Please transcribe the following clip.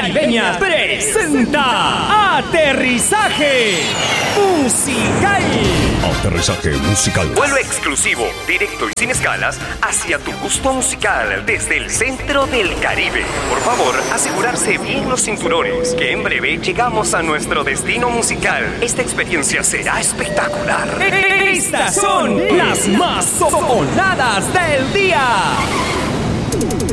Caribeñas presenta Aterrizaje Musical. Aterrizaje musical. Vuelo exclusivo, directo y sin escalas hacia tu gusto musical desde el centro del Caribe. Por favor, asegurarse bien los cinturones, que en breve llegamos a nuestro destino musical. Esta experiencia será espectacular. Estas son las más sonadas del día.